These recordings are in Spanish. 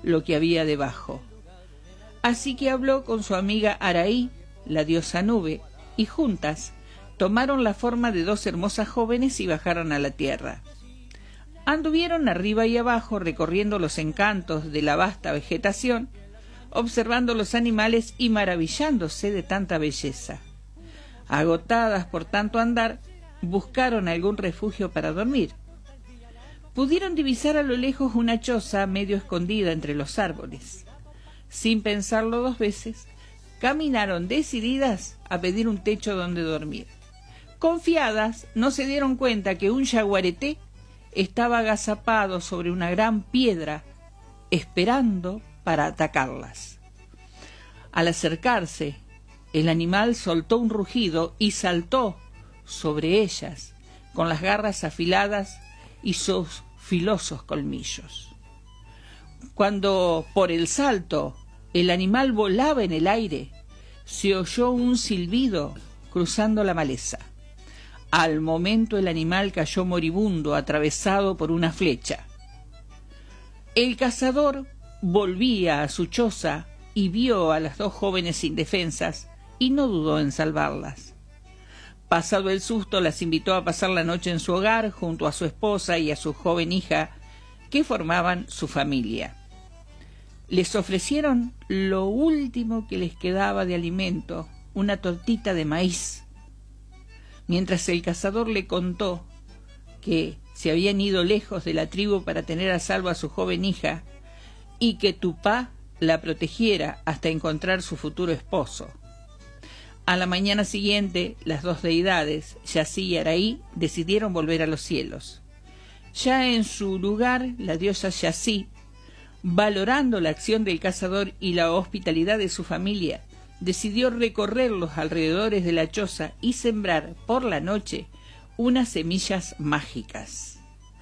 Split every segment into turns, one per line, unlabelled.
lo que había debajo. Así que habló con su amiga Araí, la diosa nube, y juntas tomaron la forma de dos hermosas jóvenes y bajaron a la tierra. Anduvieron arriba y abajo recorriendo los encantos de la vasta vegetación, observando los animales y maravillándose de tanta belleza. Agotadas por tanto andar, buscaron algún refugio para dormir. Pudieron divisar a lo lejos una choza medio escondida entre los árboles. Sin pensarlo dos veces, caminaron decididas a pedir un techo donde dormir. Confiadas, no se dieron cuenta que un yaguareté estaba agazapado sobre una gran piedra, esperando para atacarlas. Al acercarse, el animal soltó un rugido y saltó sobre ellas, con las garras afiladas y sus filosos colmillos. Cuando, por el salto, el animal volaba en el aire, se oyó un silbido cruzando la maleza. Al momento el animal cayó moribundo, atravesado por una flecha. El cazador volvía a su choza y vio a las dos jóvenes indefensas y no dudó en salvarlas. Pasado el susto, las invitó a pasar la noche en su hogar junto a su esposa y a su joven hija, que formaban su familia. Les ofrecieron lo último que les quedaba de alimento, una tortita de maíz. Mientras el cazador le contó que se habían ido lejos de la tribu para tener a salvo a su joven hija y que Tupá la protegiera hasta encontrar su futuro esposo. A la mañana siguiente, las dos deidades, Yazí y Araí, decidieron volver a los cielos. Ya en su lugar, la diosa Yazí, valorando la acción del cazador y la hospitalidad de su familia, decidió recorrer los alrededores de la choza y sembrar por la noche unas semillas mágicas.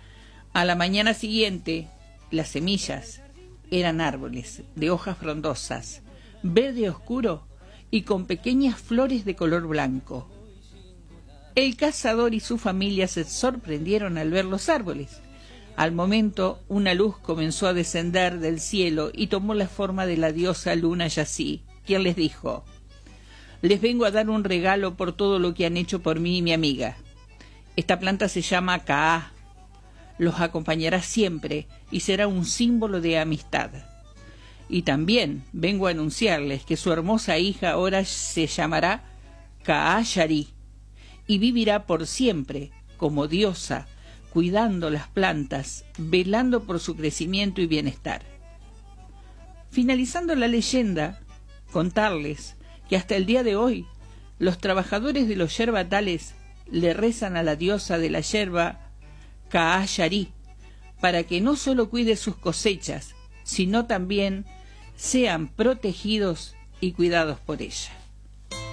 A la mañana siguiente, las semillas eran árboles de hojas frondosas, verde oscuro y con pequeñas flores de color blanco. El cazador y su familia se sorprendieron al ver los árboles. Al momento, una luz comenzó a descender del cielo y tomó la forma de la diosa luna Yazí, quien les dijo: «Les vengo a dar un regalo por todo lo que han hecho por mí y mi amiga. Esta planta se llama Kaá. Los acompañará siempre y será un símbolo de amistad. Y también vengo a anunciarles que su hermosa hija ahora se llamará Kaá Yarí y vivirá por siempre como diosa, cuidando las plantas, velando por su crecimiento y bienestar». Finalizando la leyenda, contarles que hasta el día de hoy los trabajadores de los yerbatales le rezan a la diosa de la yerba, Kaá Yarí, para que no solo cuide sus cosechas, sino también sean protegidos y cuidados por ella.